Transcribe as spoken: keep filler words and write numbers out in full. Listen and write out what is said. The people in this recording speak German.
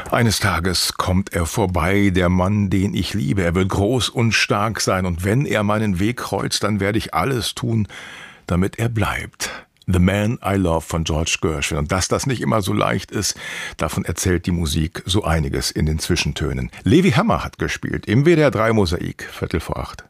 Eines Tages kommt er vorbei, der Mann, den ich liebe. Er wird groß und stark sein, und wenn er meinen Weg kreuzt, dann werde ich alles tun, damit er bleibt. The Man I Love von George Gershwin. Und dass das nicht immer so leicht ist, davon erzählt die Musik so einiges in den Zwischentönen. Levi Hammer hat gespielt im W D R drei Mosaik, Viertel vor acht.